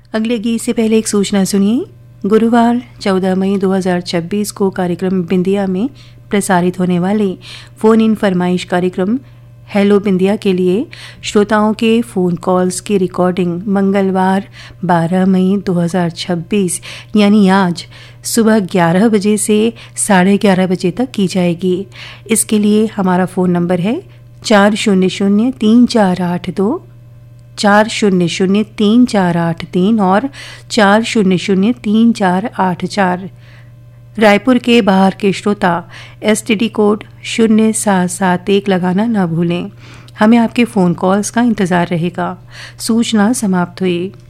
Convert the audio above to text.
अगले गीत से पहले एक सूचना सुनिए। गुरुवार 14 मई 2026 को कार्यक्रम बिंदिया में प्रसारित होने वाले फ़ोन इन फरमाइश कार्यक्रम हेलो बिंदिया के लिए श्रोताओं के फ़ोन कॉल्स की रिकॉर्डिंग मंगलवार 12 मई 2026 यानी आज सुबह 11 बजे से 11:30 बजे तक की जाएगी। इसके लिए हमारा फ़ोन नंबर है 400348 400348 और 400348 रायपुर के बाहर के श्रोता STD कोड 0771 लगाना न भूलें। हमें आपके फ़ोन कॉल्स का इंतज़ार रहेगा। सूचना समाप्त हुई।